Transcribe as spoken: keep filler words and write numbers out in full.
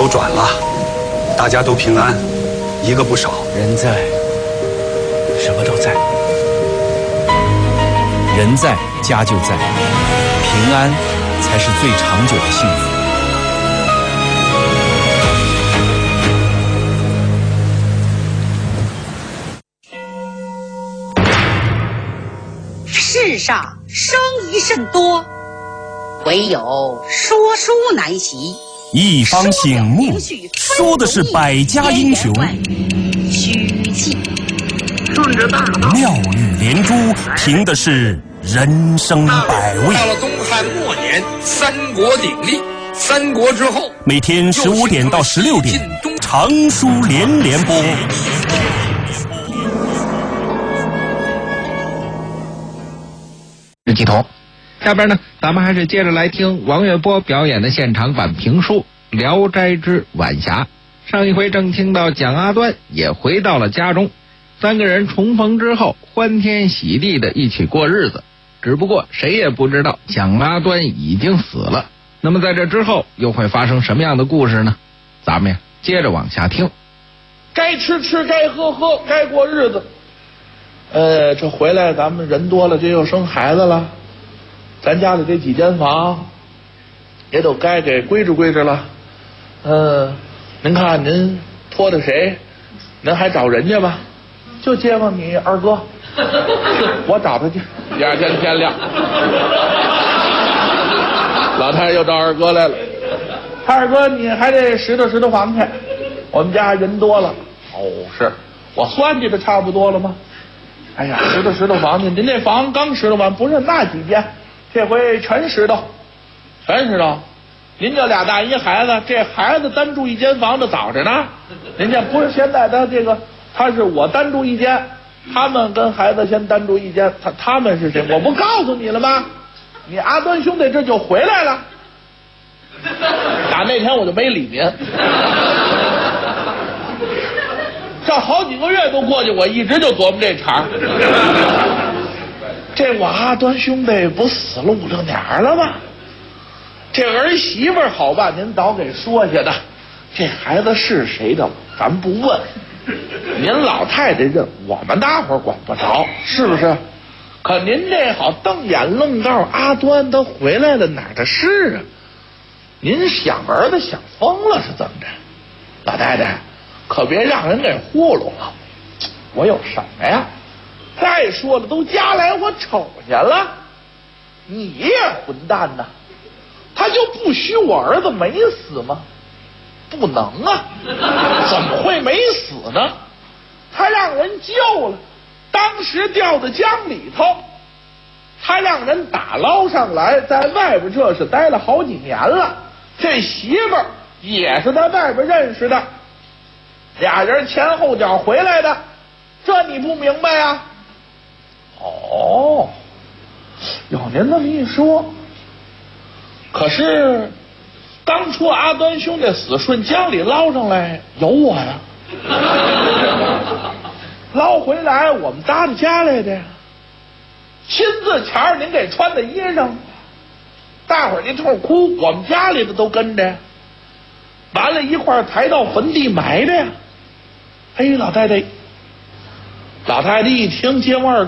都转了，大家都平安，一个不少。 人在，什么都在。人在，家就在，平安才是最长久的幸福。 世上生疑甚多，唯有说书难习。 一方醒目，说的是百家英雄， 虚气顺着大道， 妙语连珠，凭的是人生百味。 到了东汉末年，三国鼎立，三国之后， 每天十五点到十六点，长书连连播。 是季彤，下边呢，咱们还是接着来听王月波表演的现场版评书《聊斋之晚霞》。上一回正听到蒋阿端也回到了家中，三个人重逢之后，欢天喜地的一起过日子。只不过谁也不知道蒋阿端已经死了。那么在这之后又会发生什么样的故事呢？咱们呀接着往下听。 该吃吃，该喝喝，该过日子。呃，这回来咱们人多了，这又生孩子了，咱家里这几间房也都该给规制规制了。嗯、呃，您看您托的谁，您还找人家吧，就接望你二哥，我找他去。第二天天亮，老太太又找二哥来了。二哥，你还得拾掇拾掇房去，我们家人多了。哦，是我算计的差不多了吗？哎呀，拾掇拾掇房去，您这房刚拾掇完，不是那几间，这回全拾掇，全拾掇。您这俩大一孩子，这孩子单住一间房子早着呢。人家不是现在他这个，他是我单住一间，他们跟孩子先单住一间，他他们是谁？我不告诉你了吗？你阿端兄弟这就回来了。打那天我就没理您。这好几个月都过去，我一直就琢磨这茬。这我阿端兄弟不死了五六年了吗？这儿媳妇好吧，您早给说下的。这孩子是谁的，咱不问。您老太太认，我们大伙儿管不着，是不是？可您这好瞪眼愣告阿端他回来了，哪儿的事啊？您想儿子想疯了是怎么着？老太太可别让人给糊弄了。我有什么呀？再说了，都家来我瞅见了，你也混蛋呐！他就不许我儿子没死吗？不能啊！怎么会没死呢？他让人救了，当时掉在江里头，他让人打捞上来，在外边这是待了好几年了。这媳妇儿也是在外边认识的，俩人前后脚回来的，这你不明白呀？哦，有您这么一说。可是当初阿端兄弟死顺江里捞上来有我呀，捞回来我们搭着家来的呀，亲自前儿您给穿的衣裳，大伙儿一通哭，我们家里的都跟着，完了一块儿抬到坟地埋的呀。哎，老太太，老太太一听接我二